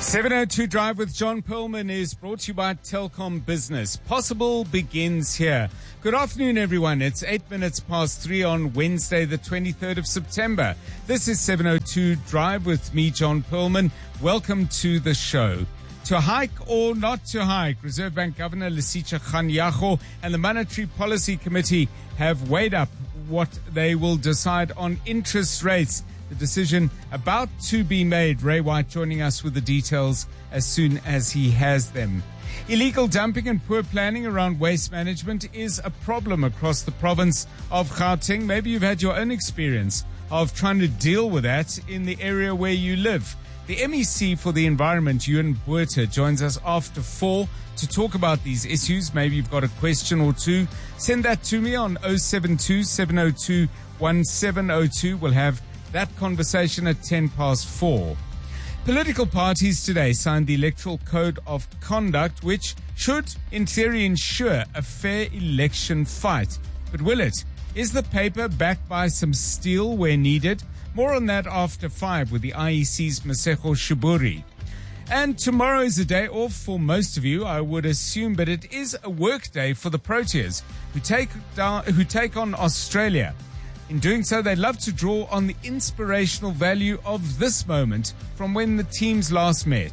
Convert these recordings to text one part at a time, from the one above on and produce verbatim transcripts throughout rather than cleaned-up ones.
seven oh two Drive with John Perlman is brought to you by Telkom Business. Possible begins here. Good afternoon, everyone. It's eight minutes past three on Wednesday, the twenty-third of September. This is seven oh two Drive with me, John Perlman. Welcome to the show. To hike or not to hike, Reserve Bank Governor Lesetja Kganyago and the Monetary Policy Committee have weighed up what they will decide on interest rates. The decision about to be made. Ray White joining us with the details as soon as he has them. Illegal dumping and poor planning around waste management is a problem across the province of Gauteng. Maybe you've had your own experience of trying to deal with that in the area where you live. The M E C for the Environment, Ewan Buerter, joins us after four to talk about these issues. Maybe you've got a question or two. Send that to me on oh seven two, seven oh two, one seven oh two. We'll have that conversation at ten past four. Political parties today signed the Electoral Code of Conduct, which should, in theory, ensure a fair election fight. But will it? Is the paper backed by some steel where needed? More on that after five with the I E C's Masego Shiburi. And tomorrow is a day off for most of you, I would assume, but it is a work day for the Proteas, who take down, who take on Australia. In doing so, they love to draw on the inspirational value of this moment from when the teams last met.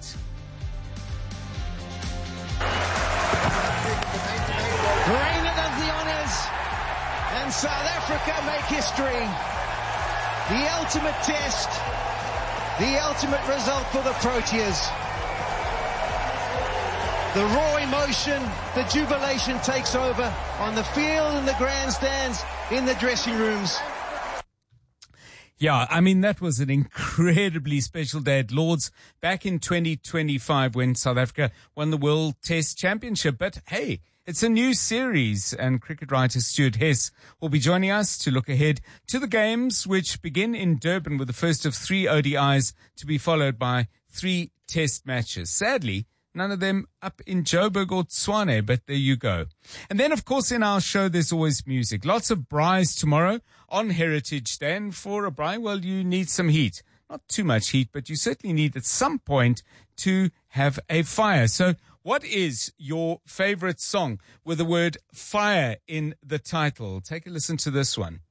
Reina does the honours, and South Africa make history. The ultimate test, the ultimate result for the Proteas. The raw emotion, the jubilation takes over on the field, in the grandstands, in the dressing rooms. Yeah, I mean, that was an incredibly special day at Lord's back in twenty twenty-five when South Africa won the World Test Championship. But hey, it's a new series, and cricket writer Stuart Hess will be joining us to look ahead to the games, which begin in Durban with the first of three O D Is to be followed by three test matches. Sadly, none of them up in Joburg or Tshwane, but there you go. And then, of course, in our show, there's always music. Lots of braais tomorrow on Heritage Day. And for a braai, well, you need some heat. Not too much heat, but you certainly need at some point to have a fire. So what is your favorite song with the word fire in the title? Take a listen to this one.